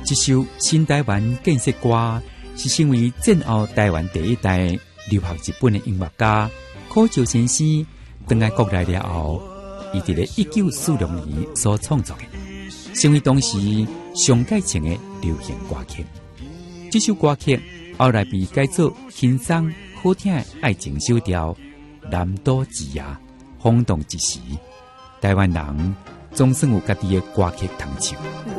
这首新台湾建设歌是成为战后台湾第一代留学日本的音乐家柯照先生回来国内了后，伊伫咧1946年所创作的，成为当时上界情的流行歌曲。这首歌曲后来被改作轻松好听的爱情小调《南岛之夜》，轰动一时。台湾人总算有家己的歌曲通唱。